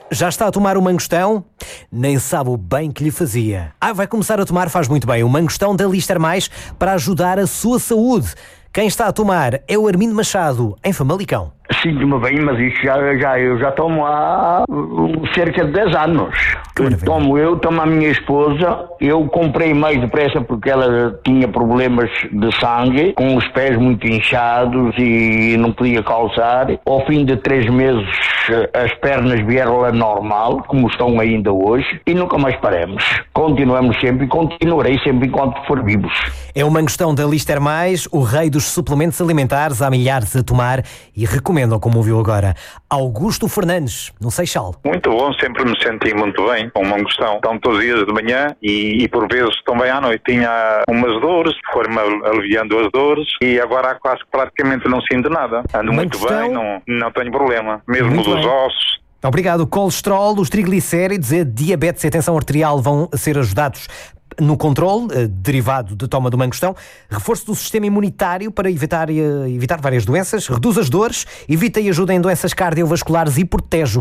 Já está a tomar o Mangostão? Nem sabe o bem que lhe fazia. Vai começar a tomar, faz muito bem, o Mangostão da Lister Mais para ajudar a sua saúde. Quem está a tomar é o Armindo Machado, em Famalicão. Sinto-me bem, mas isso eu já tomo há cerca de 10 anos. Tomo a minha esposa. Eu comprei mais depressa porque ela tinha problemas de sangue, com os pés muito inchados e não podia calçar. Ao fim de 3 meses as pernas vieram a normal, como estão ainda hoje, e nunca mais paramos. Continuamos sempre e continuarei sempre enquanto for vivos. É o Mangostão da Lister Mais, o rei dos suplementos alimentares, há milhares a tomar e recomendam, como ouviu agora, Augusto Fernandes, no Seixal. Muito bom, sempre me senti muito bem com o Mangostão. Estão todos os dias de manhã e por vezes também à noite. Tinha umas dores, foram-me aliviando as dores e agora quase praticamente não sinto nada. Ando muito bem, não tenho problema, mesmo muito dos ossos. Obrigado. O colesterol, os triglicéridos, a diabetes e a tensão arterial vão ser ajudados no controle, derivado da toma do Mangostão. Reforço do sistema imunitário para evitar várias doenças, reduz as dores, evita e ajuda em doenças cardiovasculares e protege